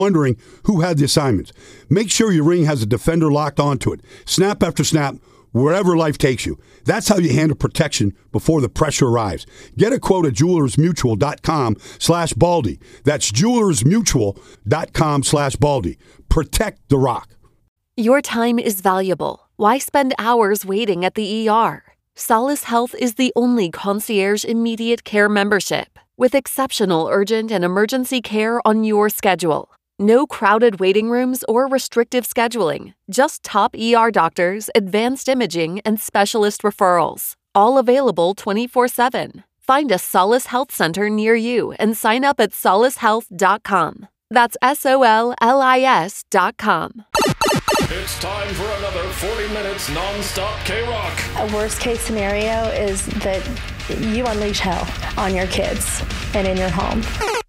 wondering who had the assignments. Make sure your ring has a defender locked onto it. Snap after snap, wherever life takes you. That's how you handle protection before the pressure arrives. Get a quote at jewelersmutual.com/Baldy. That's jewelersmutual.com/Baldy. Protect the rock. Your time is valuable. Why spend hours waiting at the ER? Solace Health is the only concierge immediate care membership with exceptional urgent and emergency care on your schedule. No crowded waiting rooms or restrictive scheduling. Just top ER doctors, advanced imaging, and specialist referrals. All available 24/7. Find a Solace Health Center near you and sign up at solacehealth.com. That's SOLLIS.com. It's time for another 40 minutes non-stop K-Rock. A worst-case scenario is that you unleash hell on your kids and in your home.